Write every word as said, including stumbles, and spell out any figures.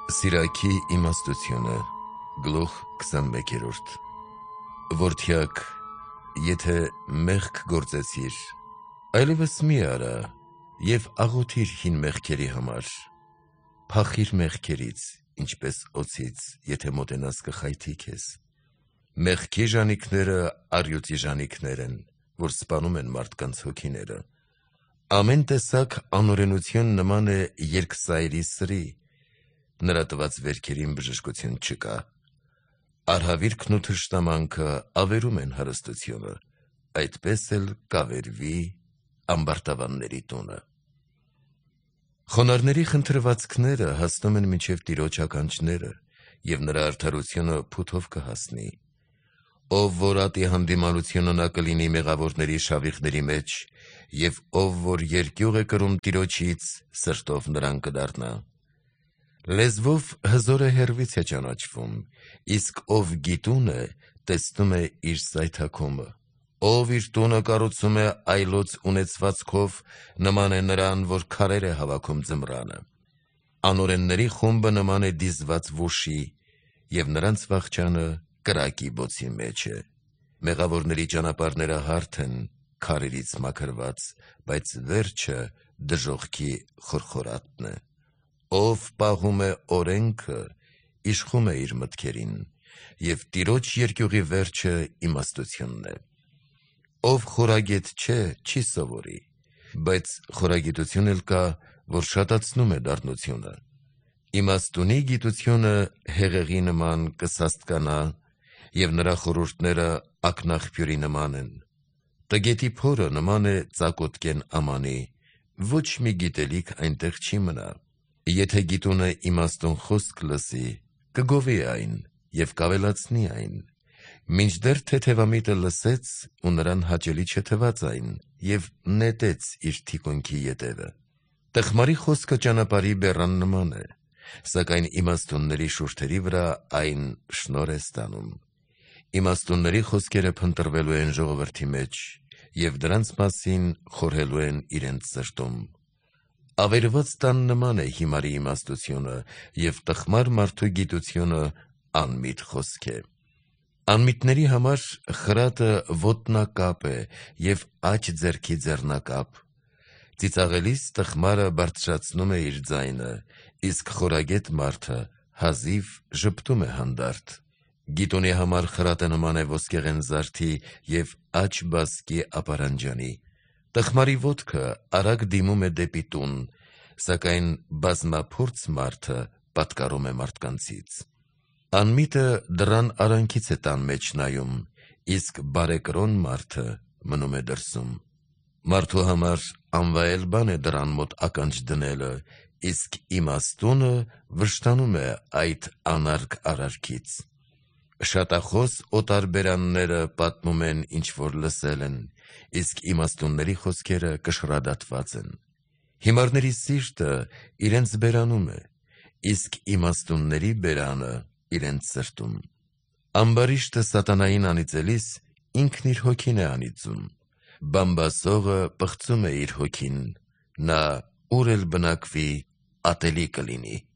Սիրակի իմաստությունը գլուխ քսանմեկերորդ Որդյակ, եթե մեղք գործեցիր, այլևս մի արա և աղոթիր հին մեղքերի համար, փախիր մեղքերից, ինչպես օձից, եթե մոտենաս կխայթի քեզ։ Մեղքի ժանիքները առյուծի ժանիքներ են, որ սպանում են մարդկանց հոգիները։ Ամեն տեսակ անօրենություն նման է երկսայրի սրի, նրա տված վերքերին բժշկություն չկա։ Արհավիրքն ու թշնամանքը ավերում են հարստությունը, այդպես էլ կավերվի ամբարտավանների տունը։ Խոնարհների խնդրվածքները հասնում են մինչև Տիրոջ ականջները, և նրա արդարությունը փութով կհասնի։ Ով որ ատի հանդիմանությունը նա կլինի մեղավորների շավիղների մեջ, և ով որ երկյուղ է կրում Տիրոջից, սրտով նրան կդառնա։ Լեզվով հզորը հեռվից է ճանաչվում, իսկ ով գիտուն է, տեսնում է իր սայթաքումը։ Ով իր տունը կառուցում է այլոց ունեցվածքով, նման է նրան, որ քարեր է հավաքում ձմռանը։ Անօրենների խումբը նման է դիզված ոշի, և նրանց վախճանը կրակի բոցի մեջ է։ Մեղավորների ճանապարհները հարթ են, քարերից մաքրված, բայց վերջը դժոխքի խորխորատն է։ Ով պահում է օրենքը, իշխում է իր մտքերին, և Տիրոջ երկյուղի վերջը իմաստությունն է։ Ով խորագետ չէ, չի սովորի, բայց խորագիտություն էլ կա, որ շատացնում է դառնությունը։ Իմաստունի գիտությունը հեղեղի նման կսաստկանա, և նրա խորհուրդները ակնաղբյուրի նման են։ Տգետի փորը նման է ծակոտկեն ամանի, ոչ մի գիտելիք այնտեղ չի մնա։ Եթե գիտունը իմաստուն խոսք լսի, կգովի այն և կավելացնի այն, մինչդեռ թեթևամիտը լսեց ու նրան հաճելի չթվաց այն և նետեց իր թիկունքի ետևը։ Տխմարի խոսքը ճանապարհի բեռան նման է, սակայն իմաստունների շուրթերի վրա այն շնորհ է ստանում։ Իմաստունների խոսքերը փնտրվելու են ժողովրդի մեջ, և դրանց մասին խորհելու են իրենց սրտում։ Ավերված տան նման է հիմարի իմաստությունը, և տխմար մարդու գիտությունը անմիտ խոսք է։ Անմիտների համար խրատը ոտնակապ է և աջ ձեռքի ձեռնակապ։ Ծիծաղելիս տխմարը բարձրացնում է իր ձայնը, իսկ խորագետ մարդը հազիվ ժպտում է հանդարտ։ Գիտունի համար խրատը նման է ոսկեղեն զարդի և աջ բազկի ապարանջանի։ Տխմարի ոտքը արագ դիմում է դեպի տուն, սակայն բազմափորձ մարդը պատկառում է մարդկանցից։ Անմիտը դռան արանքից է տան մեջ նայում, իսկ բարեկրոն մարդը մնում է դրսում։ Մարդու համար անվայել բան է դռան մոտ ականջ դնելը, իսկ իմաստունը վշտանում է այդ անարգ արարքից։ Շատախոս օտարբերանները պատմում են, ինչ որ լսել են, իսկ իմաստունների խոսքերը կշռադատված են։ Հիմարների սիրտը իրենց բերանում է, իսկ իմաստունների բերանը իրենց սրտում։ Ամբարիշտը սատանային անիծելիս ինքն իր հոգին է անիծում։ Բամբասողը պղծում է իր հոգին, նա ուր էլ բնակվի, ատելի կլինի։